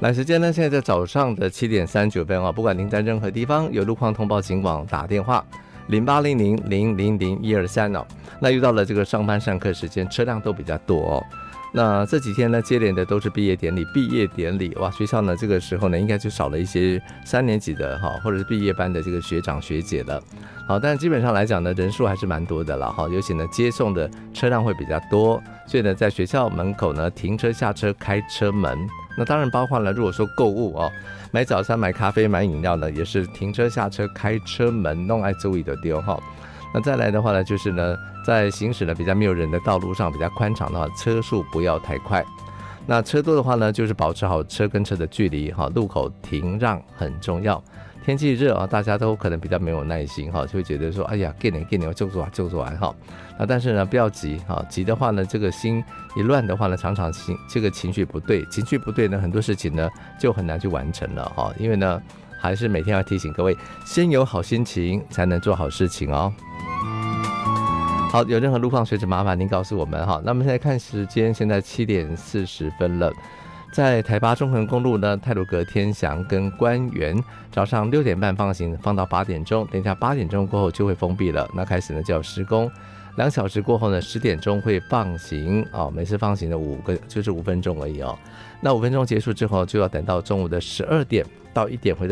来时间呢，现在在早上的7点39分不管您在任何地方有路况通报，请往打电话0800000123那遇到了这个上班上课时间，车辆都比较多那这几天呢，接连的都是毕业典礼，哇，学校呢这个时候呢，应该就少了一些3年级的或者是毕业班的这个学长学姐了。好，但基本上来讲呢，人数还是蛮多的了尤其呢接送的车辆会比较多，所以呢在学校门口呢停车下车开车门。那当然包括了如果说购物买早餐买咖啡买饮料呢，也是停车下车开车门，弄爱注意的丢那再来的话呢，就是呢，在行驶呢比较没有人的道路上，比较宽敞的话，车速不要太快。那车多的话呢，就是保持好车跟车的距离路口停让很重要。天气热大家都可能比较没有耐心就会觉得说，哎呀，给你就做完那但是呢，不要急急的话呢，这个心一乱的话呢，常常这个情绪不对呢，很多事情呢就很难去完成了因为呢，还是每天要提醒各位，先有好心情才能做好事情好，有任何路况随时麻烦您告诉我们那我们现在看时间，现在7点40分了。在台八中横公路呢，太鲁阁、天祥跟官园早上6点半放行，放到8点钟，等一下8点钟过后就会封闭了。那开始呢就要施工，2小时过后呢10点钟会放行每次放行的就是5分钟而已那5分钟结束之后，就要等到中午的12点到1点回